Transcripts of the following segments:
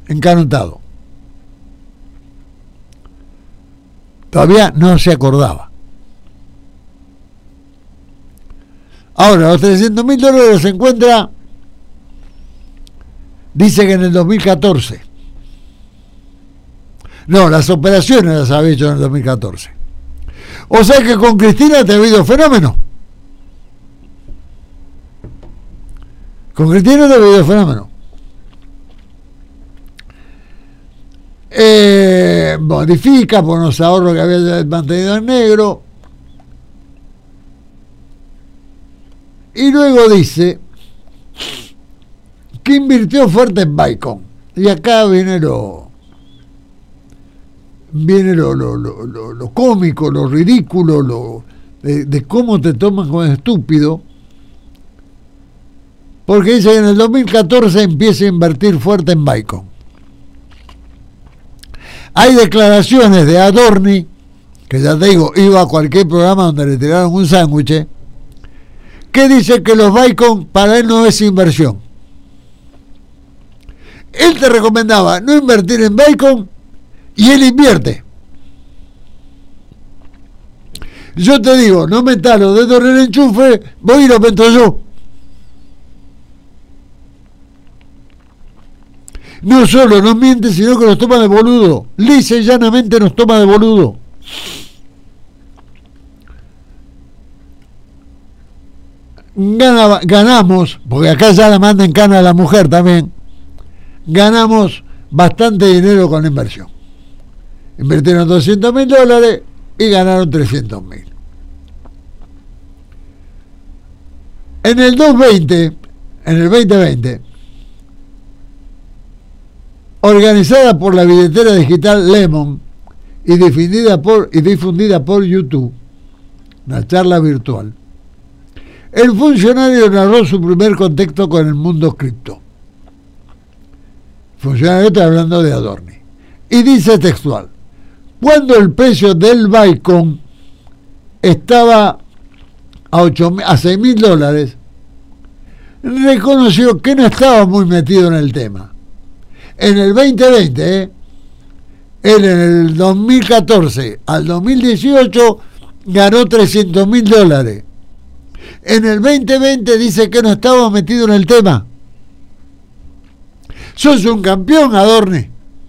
encanutado. Todavía no se acordaba. Ahora, los $300.000 los encuentra, dice que en el 2014. No, las operaciones las había hecho en el 2014. O sea que con Cristina te ha habido fenómeno. Con Cristina te ha habido fenómeno. Modifica por unos ahorros que había mantenido en negro. Y luego dice que invirtió fuerte en Bicom. Y acá viene lo cómico, lo ridículo, de cómo te toman como estúpido. Porque dice que en el 2014 empieza a invertir fuerte en Bicom. Hay declaraciones de Adorni, que ya te digo, iba a cualquier programa donde le tiraron un sándwich, que dice que los Bicom para él no es inversión. Él te recomendaba no invertir en Bicom y él invierte. Yo te digo, no metas los dedos en el enchufe, voy y lo meto yo. No solo nos miente, sino que nos toma de boludo. Lisa y llanamente nos toma de boludo. Ganamos, porque acá ya la manda en cana a la mujer también, ganamos bastante dinero con la inversión. Invirtieron $200.000 y ganaron $300.000. En el 2020, organizada por la billetera digital Lemon y difundida por YouTube, una charla virtual, el funcionario narró su primer contacto con el mundo cripto. El funcionario está hablando de Adorni. Y dice textual: cuando el precio del Bicom estaba a $6.000, reconoció que no estaba muy metido en el tema. En el 2020, él en el 2014 al 2018 ganó $300.000. En el 2020 dice que no estaba metido en el tema. Sos un campeón, Adorni.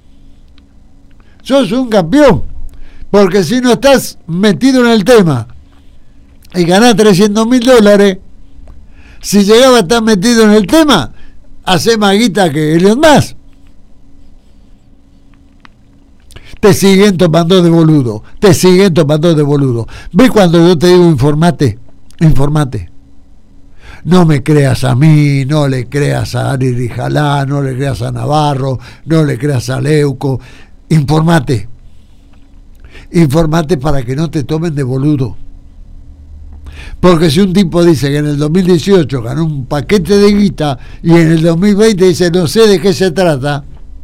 Sos un campeón. Porque si no estás metido en el tema y ganás $300.000, si llegaba a estar metido en el tema, hace más guita que Elon Musk. Te siguen tomando de boludo. ¿Ves cuando yo te digo informate? No me creas a mí, no le creas a Ari Rijalá, no le creas a Navarro, no le creas a Leuco. Informate para que no te tomen de boludo. Porque si un tipo dice que en el 2018 ganó un paquete de guita y en el 2020 dice no sé de qué se trata,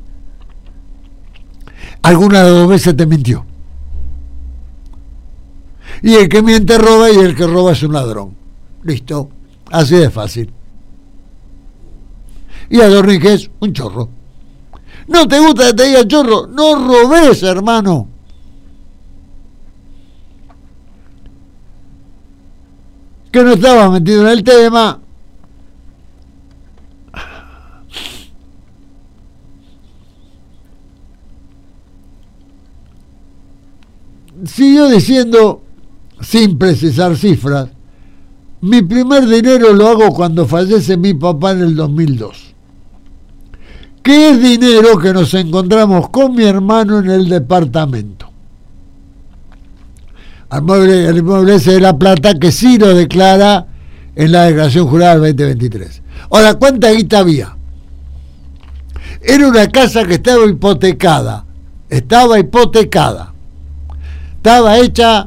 alguna de las dos veces te mintió. Y el que miente roba y el que roba es un ladrón. Listo, así de fácil. Y Adorni, que es un chorro. ¿No te gusta que te diga chorro? No robes, hermano. Que no estaba metido en el tema. Siguió diciendo, sin precisar cifras: mi primer dinero lo hago cuando fallece mi papá en el 2002. Que es dinero que nos encontramos con mi hermano en el departamento. El inmueble ese de La Plata, que sí lo declara en la declaración jurada del 2023. Ahora, ¿cuánta guita había? Era una casa que estaba hipotecada. Estaba hecha,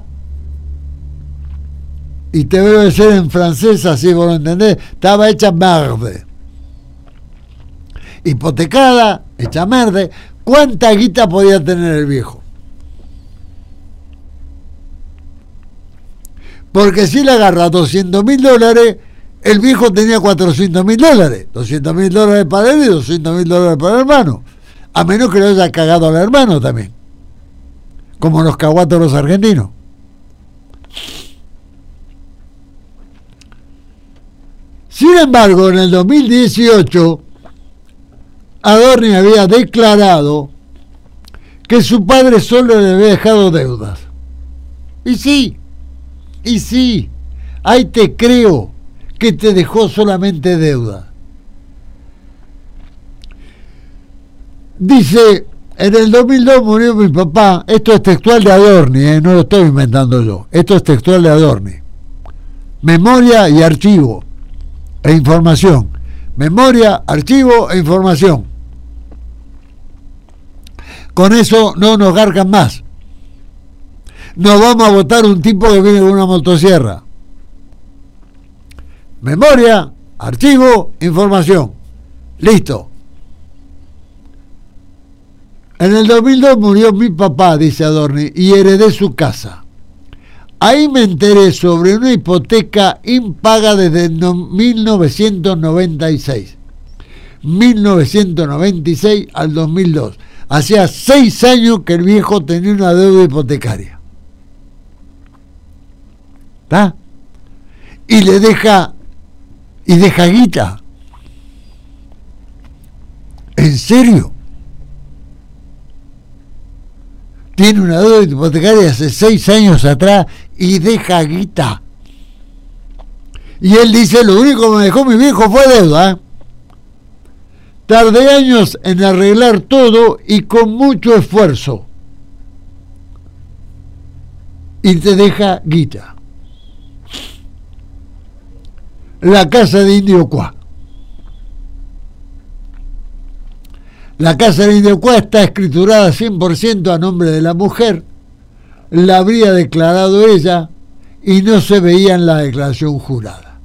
y te voy a decir en francés, así vos lo entendés, estaba hecha merde. Hipotecada, hecha merde. ¿Cuánta guita podía tener el viejo? Porque si le agarra $200.000, el viejo tenía $400.000. $200.000 para él y $200.000 para el hermano. A menos que lo haya cagado al hermano también, como los caguatos los argentinos. Sin embargo, en el 2018, Adorni había declarado que su padre solo le había dejado deudas. Y sí, ahí te creo que te dejó solamente deuda. Dice, en el 2002 murió mi papá. Esto es textual de Adorni, no lo estoy inventando yo. Esto es textual de Adorni. Memoria y archivo e información. Memoria, archivo e información. Con eso no nos garcan más. No vamos a votar un tipo que viene con una motosierra. Memoria, archivo, información. Listo. En el 2002 murió mi papá, dice Adorni, y heredé su casa. Ahí me enteré sobre una hipoteca impaga desde 1996. 1996 al 2002. Hacía 6 años que el viejo tenía una deuda hipotecaria. ¿Está? Y le deja guita. ¿En serio? Tiene una deuda hipotecaria hace 6 años atrás y deja guita. Y él dice, lo único que me dejó mi viejo fue deuda. Tardé años en arreglar todo y con mucho esfuerzo. Y te deja guita. La casa de Indio Cuá. La casa de Indio Cuá está escriturada 100% a nombre de la mujer. La habría declarado ella y no se veía en la declaración jurada.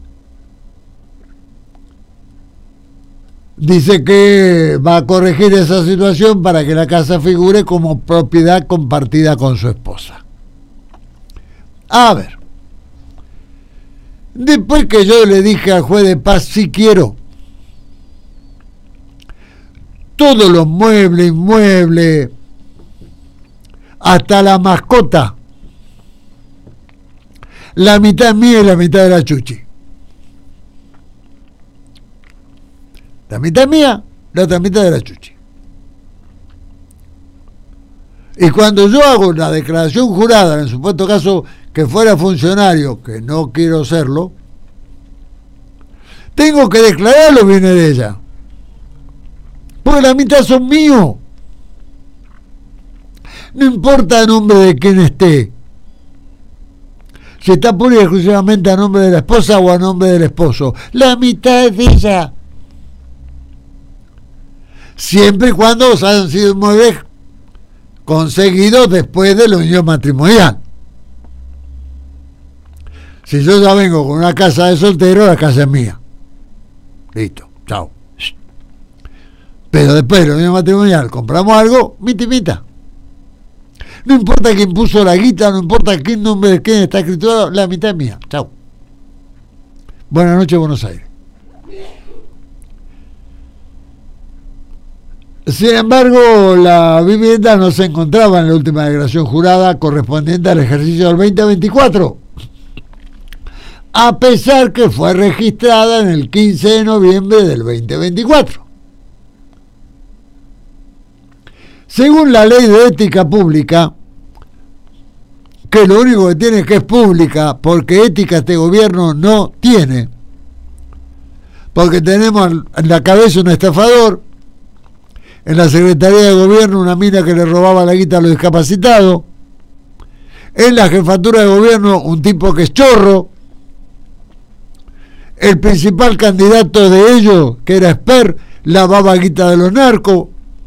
Dice que va a corregir esa situación para que la casa figure como propiedad compartida con su esposa. A ver. Después que yo le dije al juez de paz, si quiero todos los muebles, inmuebles, hasta la mascota, la mitad es mía y la mitad de la Chuchi. La mitad es mía, la otra mitad de la Chuchi. Y cuando yo hago la declaración jurada, en el supuesto caso que fuera funcionario, que no quiero serlo, tengo que declarar los bienes de ella. Porque la mitad son míos. No importa a nombre de quién esté. Si está pura y exclusivamente a nombre de la esposa o a nombre del esposo. La mitad es de ella. Siempre y cuando hayan sido inmuebles conseguidos después de la unión matrimonial. Si yo ya vengo con una casa de soltero, la casa es mía. Listo, chao. Pero después de la unión matrimonial compramos algo, mitad. No importa quién puso la guita, no importa qué nombre de quién está escrito, la mitad es mía. Chao. Buenas noches, Buenos Aires. Sin embargo, la vivienda no se encontraba en la última declaración jurada correspondiente al ejercicio del 2024, a pesar que fue registrada en el 15 de noviembre del 2024. Según la ley de ética pública, que lo único que tiene es que es pública, porque ética este gobierno no tiene, porque tenemos en la cabeza un estafador, en la Secretaría de Gobierno una mina que le robaba la guita a los discapacitados, en la Jefatura de Gobierno un tipo que es chorro, el principal candidato de ellos, que era Esper, lavaba guita de los narcos,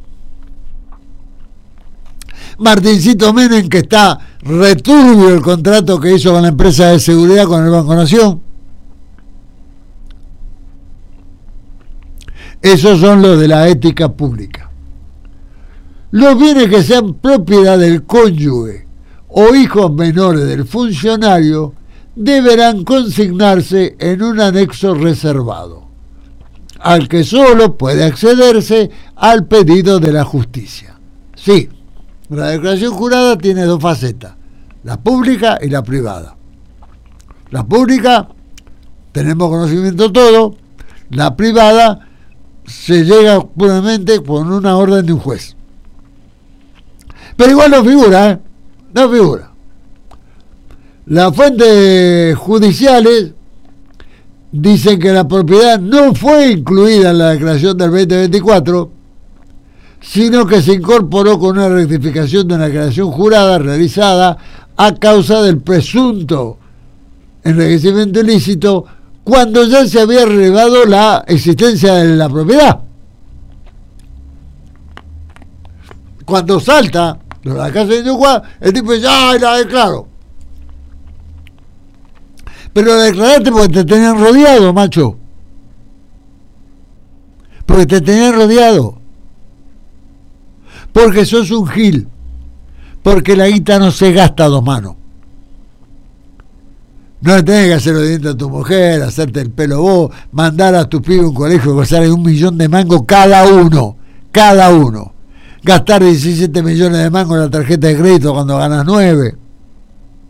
Martincito Menem, que está returbio el contrato que hizo con la empresa de seguridad con el Banco Nación. Esos son los de la ética pública. Los bienes que sean propiedad del cónyuge o hijos menores del funcionario deberán consignarse en un anexo reservado. al que solo puede accederse al pedido de la justicia. Sí, la declaración jurada tiene dos facetas, la pública y la privada. La pública, tenemos conocimiento todo, la privada se llega puramente con una orden de un juez. Pero igual no figura, ¿eh? No figura. Las fuentes judiciales dicen que la propiedad no fue incluida en la declaración del 2024, sino que se incorporó con una rectificación de una declaración jurada realizada a causa del presunto enriquecimiento ilícito cuando ya se había relevado la existencia de la propiedad. Cuando salta de la casa de Juan, el tipo dice, ¡ay, la declaro! Pero la declaraste porque te tenían rodeado, macho. Porque te tenían rodeado. Porque sos un gil. Porque la guita no se gasta a dos manos. No le tenés que hacer los dientes a tu mujer, hacerte el pelo vos, mandar a tu pibe a un colegio que sale 1 millón de mangos cada uno. Cada uno. Gastar 17 millones de mangos en la tarjeta de crédito cuando ganas 9.